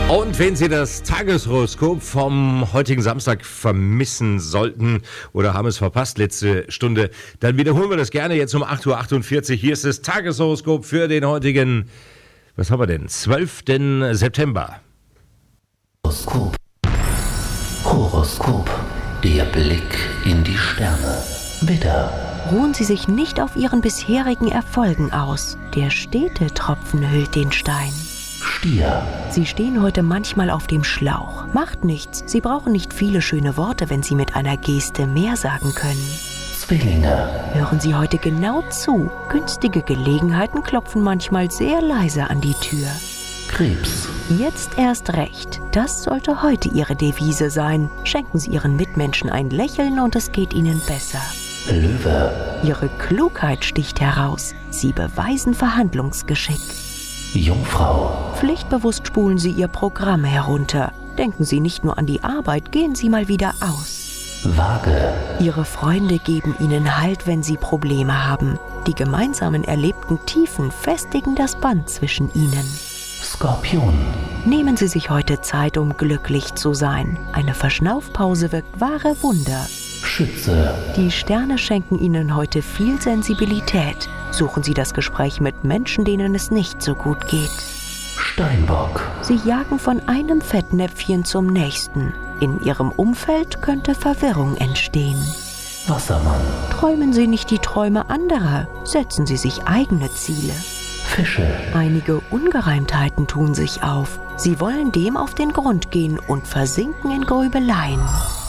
Und wenn Sie das Tageshoroskop vom heutigen Samstag vermissen sollten oder haben es verpasst, letzte Stunde, dann wiederholen wir das gerne jetzt um 8.48 Uhr. Hier ist das Tageshoroskop für den heutigen, was haben wir denn, 12. September. Horoskop. Der Blick in die Sterne. Widder. Ruhen Sie sich nicht auf Ihren bisherigen Erfolgen aus. Der stete Tropfen hüllt den Stein. Stier. Sie stehen heute manchmal auf dem Schlauch. Macht nichts. Sie brauchen nicht viele schöne Worte, wenn Sie mit einer Geste mehr sagen können. Zwillinge. Hören Sie heute genau zu. Günstige Gelegenheiten klopfen manchmal sehr leise an die Tür. Krebs. Jetzt erst recht. Das sollte heute Ihre Devise sein. Schenken Sie Ihren Mitmenschen ein Lächeln und es geht Ihnen besser. Löwe. Ihre Klugheit sticht heraus. Sie beweisen Verhandlungsgeschick. Jungfrau. Pflichtbewusst spulen Sie Ihr Programm herunter. Denken Sie nicht nur an die Arbeit, gehen Sie mal wieder aus. Waage. Ihre Freunde geben Ihnen Halt, wenn Sie Probleme haben. Die gemeinsamen erlebten Tiefen festigen das Band zwischen Ihnen. Skorpion. Nehmen Sie sich heute Zeit, um glücklich zu sein. Eine Verschnaufpause wirkt wahre Wunder. Schütze. Die Sterne schenken Ihnen heute viel Sensibilität. Suchen Sie das Gespräch mit Menschen, denen es nicht so gut geht. Steinbock. Sie jagen von einem Fettnäpfchen zum nächsten. In Ihrem Umfeld könnte Verwirrung entstehen. Wassermann. Träumen Sie nicht die Träume anderer. Setzen Sie sich eigene Ziele. Fische. Einige Ungereimtheiten tun sich auf. Sie wollen dem auf den Grund gehen und versinken in Grübeleien.